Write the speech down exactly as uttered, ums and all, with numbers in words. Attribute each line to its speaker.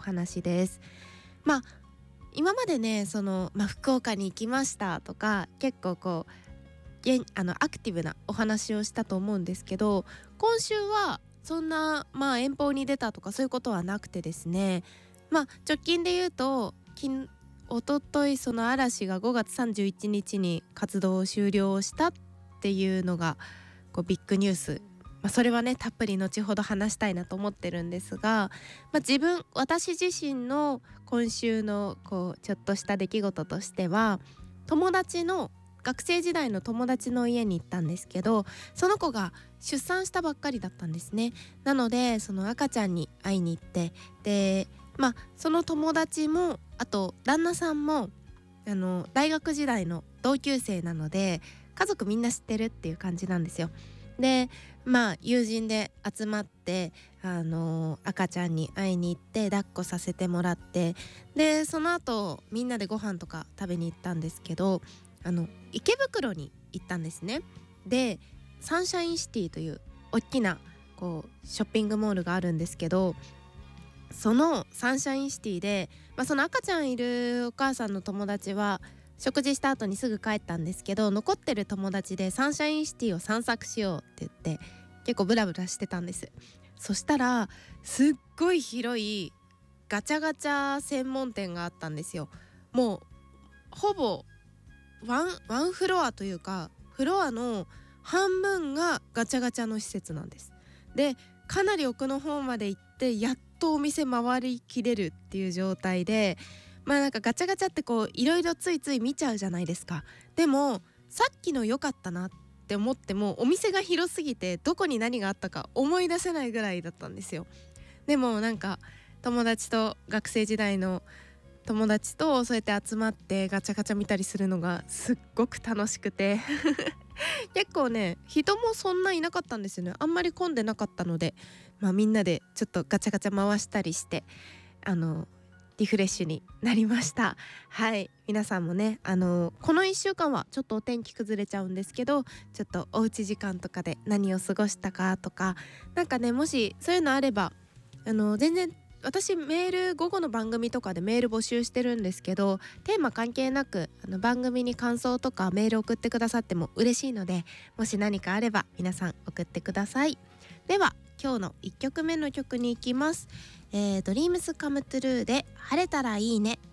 Speaker 1: 話です。まあ今までねその、まあ、福岡に行きましたとか結構こうあのアクティブなお話をしたと思うんですけど、今週はそんなまあ遠方に出たとかそういうことはなくてですね、まあ直近で言うと昨おとといその嵐がごがつさんじゅういちにちに活動を終了したっていうのがこうビッグニュース、まあ、それはねたっぷり後ほど話したいなと思ってるんですが、まあ、自分私自身の今週のこうちょっとした出来事としては、友達の学生時代の友達の家に行ったんですけど、その子が出産したばっかりだったんですね。なのでその赤ちゃんに会いに行って、でまあその友達もあと旦那さんもあの大学時代の同級生なので家族みんな知ってるっていう感じなんですよ。でまあ友人で集まってあの赤ちゃんに会いに行って抱っこさせてもらって、でその後みんなでご飯とか食べに行ったんですけど、あの池袋に行ったんですね。でサンシャインシティという大きなこうショッピングモールがあるんですけど、そのサンシャインシティで、まあ、その赤ちゃんいるお母さんの友達は食事した後にすぐ帰ったんですけど、残ってる友達でサンシャインシティを散策しようって言って結構ブラブラしてたんです。そしたらすっごい広いガチャガチャ専門店があったんですよ。もうほぼワン、ワンフロアというかフロアの半分がガチャガチャの施設なんです。でかなり奥の方まで行ってやっとお店回りきれるっていう状態で、まあなんかガチャガチャってこういろいろついつい見ちゃうじゃないですか。でもさっきの良かったなって思ってもお店が広すぎてどこに何があったか思い出せないぐらいだったんですよ。でもなんか友達と学生時代の友達とそうやって集まってガチャガチャ見たりするのがすっごく楽しくて結構ね人もそんないなかったんですよね。あんまり混んでなかったので、まあ、みんなでちょっとガチャガチャ回したりしてあのリフレッシュになりました。はい、皆さんもねあのこのいっしゅうかんはちょっとお天気崩れちゃうんですけど、ちょっとおうち時間とかで何を過ごしたかとか、なんかねもしそういうのあればあの全然私メール午後の番組とかでメール募集してるんですけど、テーマ関係なくあの番組に感想とかメール送ってくださっても嬉しいので、もし何かあれば皆さん送ってください。では今日のいっきょくめの曲に行きます。えー、ドリームスカムトゥルーで晴れたらいいね。